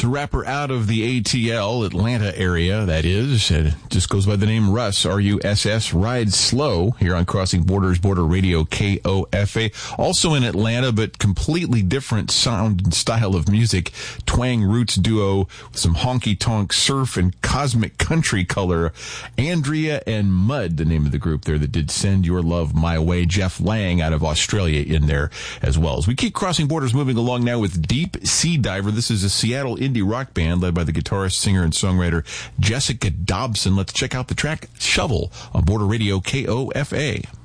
rapper out of the ATL, Atlanta area, that is. It just goes by the name Russ, R-U-S-S, Ride Slow, here on Crossing Borders, Border Radio, KOFA. Also in Atlanta, but completely different sound and style of music. Twang roots duo with some honky-tonk surf and cosmic country color. Andrea and Mud, the name of the group there that did Send Your Love My Way. Jeff Lang out of Australia in there as well. As we keep Crossing Borders, moving along now with Deep Sea Diver. This is a Seattle indie rock band led by the guitarist, singer, and songwriter Jessica Dobson. Let's check out the track Shovel on Border Radio KOFA.